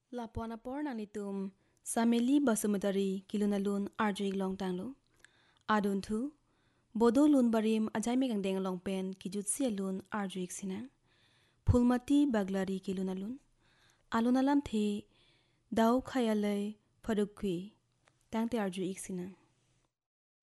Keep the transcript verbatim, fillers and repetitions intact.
Lapuan apor nang litum Sameli Basumutari kilunalun arjuig long tanglo. Adun thu bodo lun barim ajai megang deng long pen kijut sialun arjuig sinang. Phulmati baglari kilunalun. Alunalam the daw khayalay padukwi tangte arjuig sinang.